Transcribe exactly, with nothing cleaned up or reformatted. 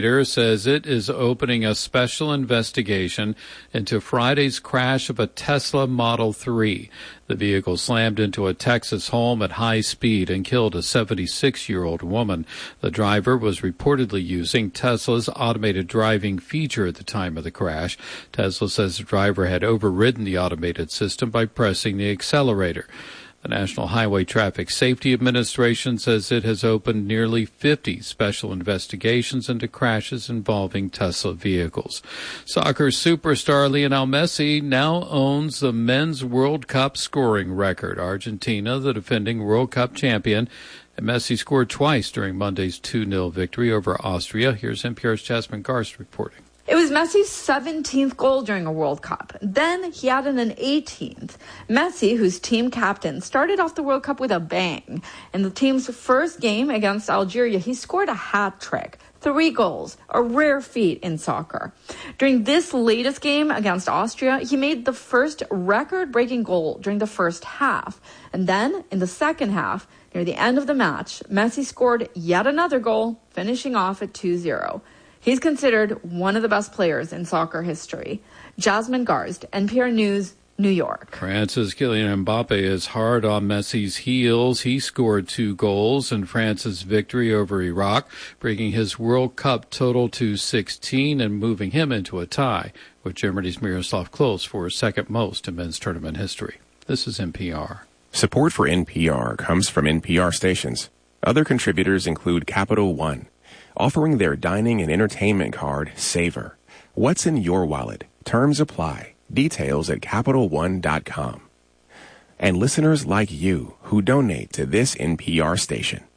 says it is opening a special investigation into Friday's crash of a Tesla Model three. The vehicle slammed into a Texas home at high speed and killed a seventy-six-year-old woman. The driver was reportedly using Tesla's automated driving feature at the time of the crash. Tesla says the driver had overridden the automated system by pressing the accelerator. The National Highway Traffic Safety Administration says it has opened nearly fifty special investigations into crashes involving Tesla vehicles. Soccer superstar Lionel Messi now owns the men's World Cup scoring record. Argentina, the defending World Cup champion, and Messi scored twice during Monday's two nil victory over Austria. Here's N P R's Jasmine Garst reporting. It was Messi's seventeenth goal during a World Cup. Then he added an eighteenth. Messi, who's team captain, started off the World Cup with a bang. In the team's first game against Algeria, he scored a hat trick. Three goals, a rare feat in soccer. During this latest game against Austria, he made the first record-breaking goal during the first half. And then, in the second half, near the end of the match, Messi scored yet another goal, finishing off at two zero. He's considered one of the best players in soccer history. Jasmine Garst, N P R News, New York. France's Kylian Mbappe is hard on Messi's heels. He scored two goals in France's victory over Iraq, bringing his World Cup total to sixteen and moving him into a tie with Germany's Miroslav Klose for second most in men's tournament history. This is N P R. Support for N P R comes from N P R stations. Other contributors include Capital One, offering their dining and entertainment card, Savor. What's in your wallet? Terms apply. Details at Capital One dot com. And listeners like you who donate to this N P R station.